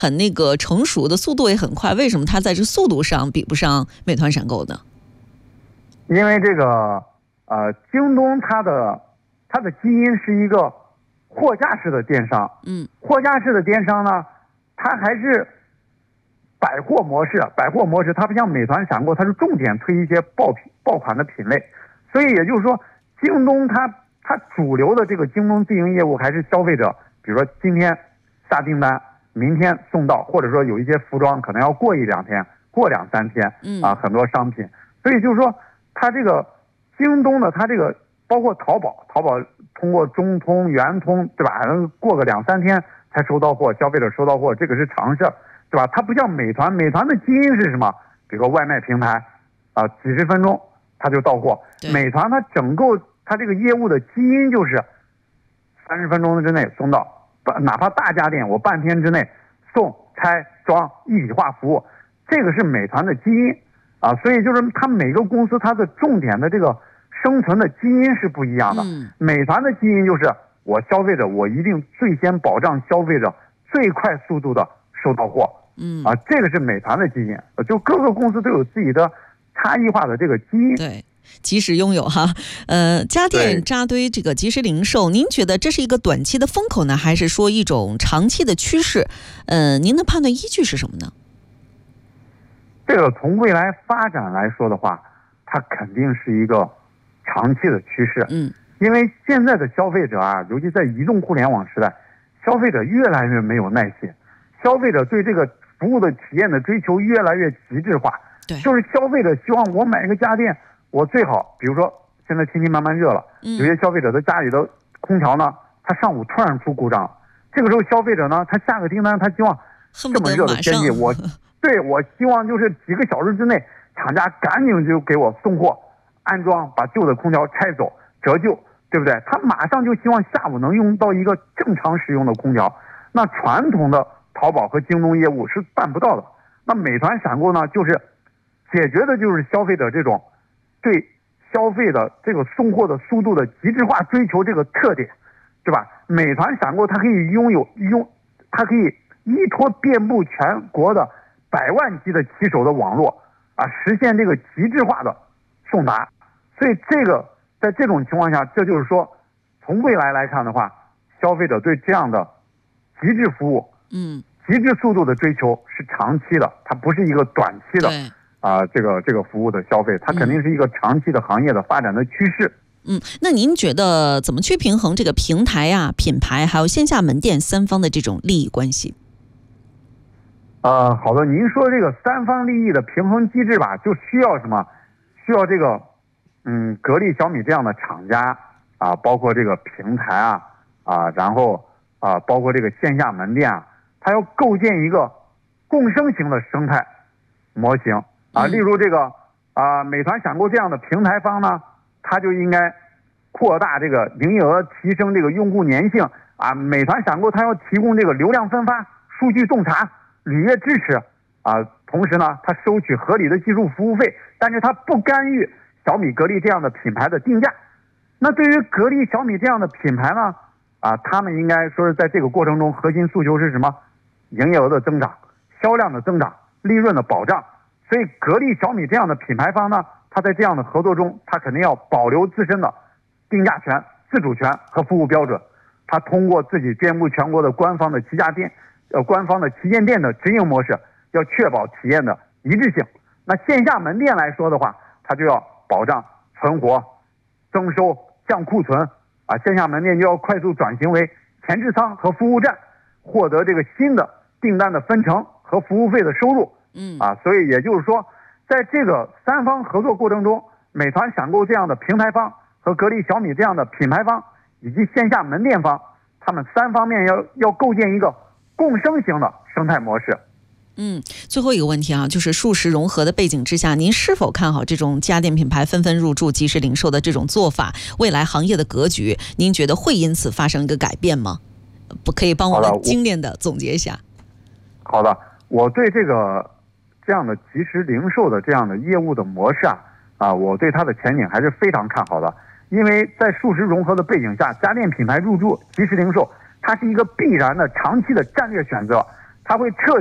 很那个成熟的速度也很快，为什么它在这速度上比不上美团闪购呢？ 因为这个京东它的基因是一个货架式的电商，货架式的电商呢，它还是百货模式，它不像美团闪购，它是重点推一些爆款的品类，所以也就是说，京东它主流的这个京东自营业务还是消费者，比如说今天下订单，明天送到，或者说有一些服装可能要过1-2天，过2-3天，很多商品，所以就是说，它这个京东的它这个包括淘宝通过中通、圆通，对吧？过个2-3天才收到货，消费者收到货，这个是常事，对吧？它不像美团的基因是什么？比如说外卖平台，几十分钟它就到货。美团它它这个业务的基因就是30分钟之内送到，哪怕大家电我半天之内送、拆、装一体化服务，这个是美团的基因所以就是它每个公司它的重点的这个生存的基因是不一样的。美团的基因就是我消费者，我一定最先保障消费者最快速度的收到货。这个是美团的基因。就各个公司都有自己的差异化的这个基因。 对，及时拥有哈。家电扎堆这个即时零售，您觉得这是一个短期的风口呢，还是说一种长期的趋势？您的判断依据是什么呢？ 这个从未来发展来说的话，它肯定是一个长期的趋势。因为现在的消费者尤其在移动互联网时代，消费者越来越没有耐心，消费者对这个服务的体验的追求越来越极致化。就是消费者希望我买一个家电，我最好，比如说现在天气慢慢热了，有些消费者的家里的空调呢，他上午突然出故障，这个时候消费者呢，他下个订单，他希望这么热的天气，我希望就是几个小时之内，厂家赶紧就给我送货、安装，把旧的空调拆走、折旧，对不对？他马上就希望下午能用到一个正常使用的空调。那传统的淘宝和京东业务是办不到的。那美团闪购呢，就是解决的就是消费者这种对消费的这个送货的速度的极致化追求这个特点，对吧？美团闪购它可以它可以依托遍布全国的100万级的骑手的网络实现这个极致化的送达。所以这个在这种情况下，这就是说，从未来来看的话，消费者对这样的极致服务、极致速度的追求是长期的，它不是一个短期的这个服务的消费，它肯定是一个长期的行业的发展的趋势。 那您觉得怎么去平衡这个平台品牌还有线下门店3方的这种利益关系？ 好的，您说这个3方利益的平衡机制吧，就需要什么？需要这个格力、小米这样的厂家包括这个平台然后包括这个线下门店它要构建一个共生型的生态模型例如这个美团闪购这样的平台方呢，它就应该扩大这个营业额，提升这个用户粘性美团闪购它要提供这个流量分发、数据洞察、履约支持同时呢，它收取合理的技术服务费，但是它不干预小米、格力这样的品牌的定价。那对于格力、小米这样的品牌呢他们应该说是在这个过程中核心诉求是什么？营业额的增长、销量的增长、利润的保障。所以格力、小米这样的品牌方呢，它在这样的合作中，它肯定要保留自身的定价权、自主权和服务标准。它通过自己遍布全国的官方的旗舰店的直营模式，要确保体验的一致性。那线下门店来说的话，它就要保障存活、增收、降库存线下门店就要快速转型为前置仓和服务站，获得这个新的订单的分成和服务费的收入。所以也就是说，在这个3方合作过程中，美团闪购这样的平台方和格力、小米这样的品牌方以及线下门店方，他们3方面要构建一个共生型的生态模式。 最后一个问题就是数实融合的背景之下，您是否看好这种家电品牌纷纷入驻即时零售的这种做法？未来行业的格局，您觉得会因此发生一个改变吗？不可以帮我们精炼的总结一下？ 好的，我对这样的即时零售的这样的业务的模式我对它的前景还是非常看好的。因为在数实融合的背景下，家电品牌入驻即时零售，它是一个必然的长期的战略选择。 它会彻